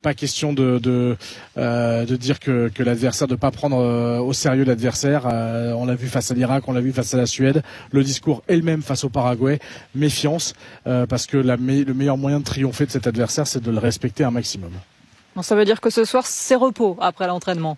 pas question de dire que l'adversaire, de pas prendre au sérieux l'adversaire. On l'a vu face à l'Irak, on l'a vu face à la Suède. Le discours est le même face au Paraguay. Méfiance, parce que le meilleur moyen de triompher de cet adversaire, c'est de le respecter un maximum. Bon, ça veut dire que ce soir, c'est repos après l'entraînement.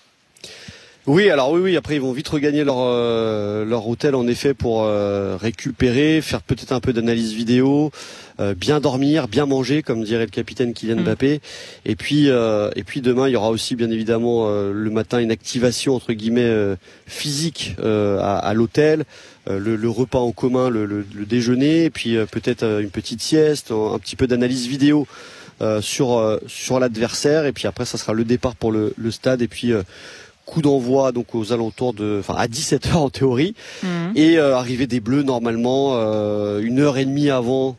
Oui, après ils vont vite regagner leur hôtel en effet pour récupérer, faire peut-être un peu d'analyse vidéo, bien dormir, bien manger comme dirait le capitaine Kylian Mbappé. Et puis demain il y aura aussi bien évidemment le matin une activation entre guillemets physique à l'hôtel, le repas en commun, le déjeuner, et puis peut-être une petite sieste, un petit peu d'analyse vidéo sur l'adversaire, et puis après ça sera le départ pour le stade, et puis coup d'envoi donc aux alentours à 17h en théorie, et arrivée des Bleus normalement 1h30 avant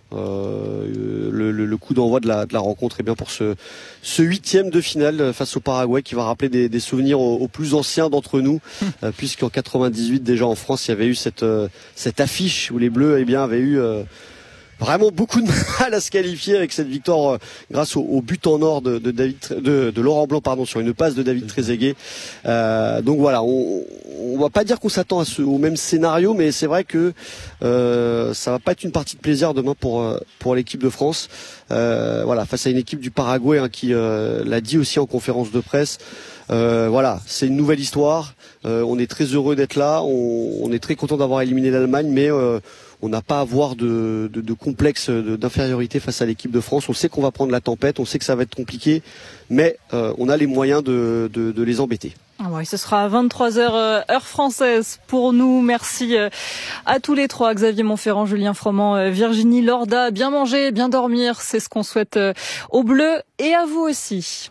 le coup d'envoi de la rencontre, et bien pour ce 8e de finale face au Paraguay, qui va rappeler des souvenirs aux plus anciens d'entre nous, puisqu'en 98 déjà en France il y avait eu cette affiche où les Bleus avaient eu vraiment beaucoup de mal à se qualifier avec cette victoire grâce au but en or de Laurent Blanc, sur une passe de David Trezeguet. Donc voilà, on va pas dire qu'on s'attend au même scénario, mais c'est vrai que ça va pas être une partie de plaisir demain pour l'équipe de France. Face à une équipe du Paraguay qui l'a dit aussi en conférence de presse. C'est une nouvelle histoire. On est très heureux d'être là. On est très content d'avoir éliminé l'Allemagne, mais on n'a pas à avoir de complexe d'infériorité face à l'équipe de France. On sait qu'on va prendre la tempête, on sait que ça va être compliqué, mais on a les moyens de les embêter. Oui, ce sera à 23h heure française pour nous. Merci à tous les trois, Xavier Monferrand, Julien Froment, Virginie Lorda. Bien manger, bien dormir, c'est ce qu'on souhaite aux Bleus et à vous aussi.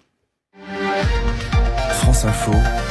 France Info,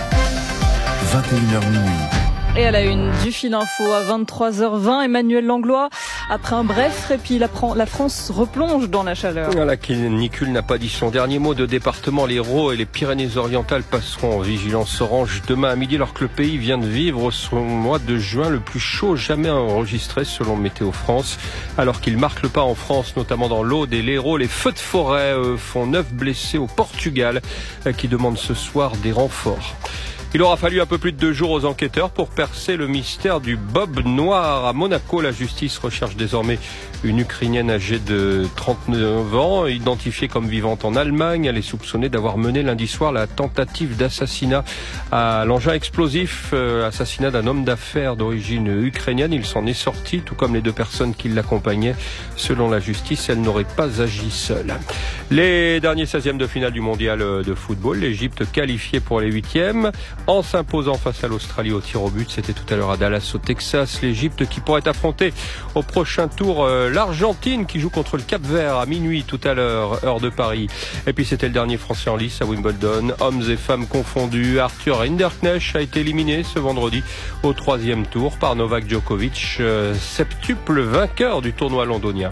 21h minuit. Et à la une du Fil Info à 23h20, Emmanuel Langlois, après un bref répit, la France replonge dans la chaleur. La canicule n'a pas dit son dernier mot. De départements, l'Hérault et les Pyrénées-Orientales passeront en vigilance orange demain à midi, alors que le pays vient de vivre son mois de juin le plus chaud jamais enregistré selon Météo France. Alors qu'il marque le pas en France, notamment dans l'Aude et l'Hérault, les feux de forêt font 9 blessés au Portugal, qui demandent ce soir des renforts. Il aura fallu un peu plus de 2 jours aux enquêteurs pour percer le mystère du Bob noir. À Monaco, la justice recherche désormais une Ukrainienne âgée de 39 ans, identifiée comme vivante en Allemagne. Elle est soupçonnée d'avoir mené lundi soir la tentative d'assassinat à l'engin explosif, assassinat d'un homme d'affaires d'origine ukrainienne. Il s'en est sorti, tout comme les 2 personnes qui l'accompagnaient. Selon la justice, elle n'aurait pas agi seule. Les derniers 16e de finale du mondial de football, l'Égypte qualifiée pour les 8e. En s'imposant face à l'Australie au tir au but. C'était tout à l'heure à Dallas au Texas. L'Égypte qui pourrait affronter au prochain tour l'Argentine, qui joue contre le Cap-Vert à minuit tout à l'heure, heure de Paris. Et puis c'était le dernier Français en lice à Wimbledon, hommes et femmes confondus. Arthur Hinderknecht a été éliminé ce vendredi au 3e tour par Novak Djokovic, septuple vainqueur du tournoi londonien.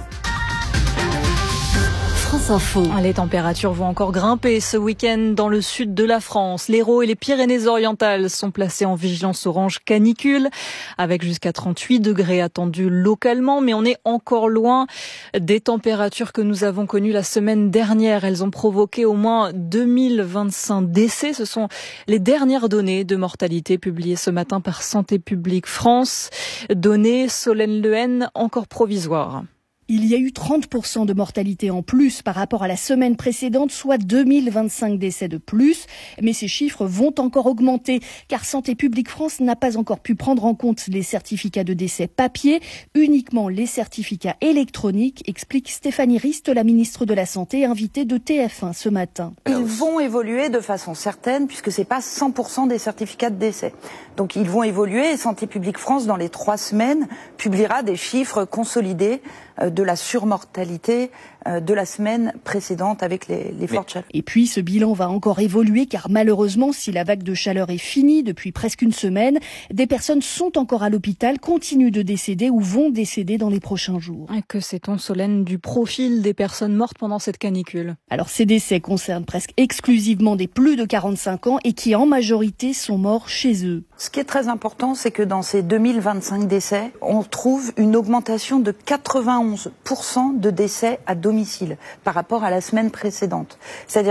France Info. Les températures vont encore grimper ce week-end dans le sud de la France. L'Hérault et les Pyrénées-Orientales sont placés en vigilance orange canicule, avec jusqu'à 38 degrés attendus localement, mais on est encore loin des températures que nous avons connues la semaine dernière. Elles ont provoqué au moins 2025 décès. Ce sont les dernières données de mortalité publiées ce matin par Santé publique France. Données, Solène Lehen, encore provisoires. Il y a eu 30% de mortalité en plus par rapport à la semaine précédente, soit 2025 décès de plus. Mais ces chiffres vont encore augmenter, car Santé publique France n'a pas encore pu prendre en compte les certificats de décès papier, uniquement les certificats électroniques, explique Stéphanie Rist, la ministre de la Santé, invitée de TF1 ce matin. Ils vont évoluer de façon certaine, puisque c'est pas 100% des certificats de décès. Donc ils vont évoluer, et Santé publique France, dans les 3 semaines, publiera des chiffres consolidés de la surmortalité de la semaine précédente avec les fortes chaleurs. Et puis ce bilan va encore évoluer, car malheureusement, si la vague de chaleur est finie depuis presque une semaine, des personnes sont encore à l'hôpital, continuent de décéder ou vont décéder dans les prochains jours. Et que sait-on, Solène, du profil des personnes mortes pendant cette canicule ? Alors ces décès concernent presque exclusivement des plus de 45 ans et qui en majorité sont morts chez eux. Ce qui est très important, c'est que dans ces 2025 décès, on trouve une augmentation de 91% de décès à domicile par rapport à la semaine précédente. C'est-à-dire